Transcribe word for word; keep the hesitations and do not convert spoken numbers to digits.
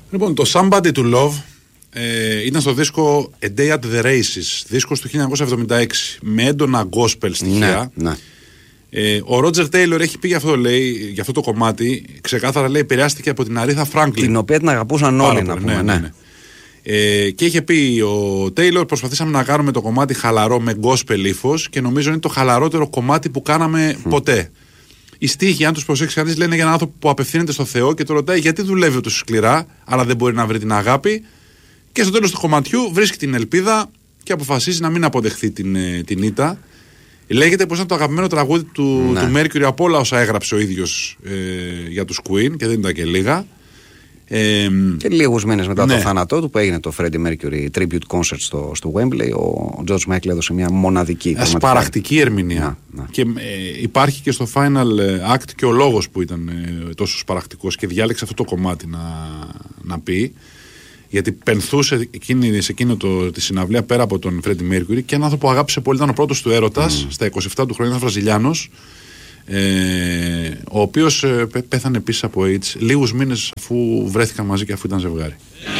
Λοιπόν, το Somebody to Love ε, ήταν στο δίσκο A Day at the Races, δίσκος του χίλια εννιακόσια εβδομήντα έξι, με έντονα gospel στοιχεία. Ναι, ναι. Ε, ο Ρότζερ Τέιλορ έχει πει για αυτό, λέει, για αυτό το κομμάτι, ξεκάθαρα λέει, επηρεάστηκε από την Αρήθα Φράγκλιν. Την οποία την αγαπούσαν όλοι, να πούμε. Ναι, ναι, ναι. Ε, και είχε πει ο Τέιλορ, προσπαθήσαμε να κάνουμε το κομμάτι χαλαρό με gospel ύφος και νομίζω είναι το χαλαρότερο κομμάτι που κάναμε mm. ποτέ. Οι στίχοι, αν τους προσέξει κανείς, λένε για έναν άνθρωπο που απευθύνεται στο Θεό και το ρωτάει γιατί δουλεύει τόσο σκληρά, αλλά δεν μπορεί να βρει την αγάπη. Και στο τέλος του κομματιού βρίσκει την ελπίδα και αποφασίζει να μην αποδεχθεί την, την ήττα. Λέγεται πως ήταν το αγαπημένο τραγούδι του, ναι. του Mercury από όλα όσα έγραψε ο ίδιος ε, για τους Queen και δεν ήταν και λίγα. Ε, και λίγους μήνες μετά ναι. το θάνατό του που έγινε το Freddie Mercury Tribute Concert στο, στο Wembley, ο George Michael έδωσε μια μοναδική ασπαραχτική ερμηνεία. Να, να. Και ε, υπάρχει και στο Final Act και ο λόγος που ήταν ε, τόσο σπαραχτικός και διάλεξε αυτό το κομμάτι να, να πει. Γιατί πενθούσε εκείνη, σε εκείνο το, τη συναυλία πέρα από τον Freddie Mercury και έναν άνθρωπο που αγάπησε πολύ, ήταν ο πρώτος του έρωτας, mm. στα είκοσι επτά του χρόνια, ήταν Βραζιλιάνος, ε, ο οποίος ε, πέθανε επίσης από AIDS λίγους μήνες αφού βρέθηκαν μαζί και αφού ήταν ζευγάρι.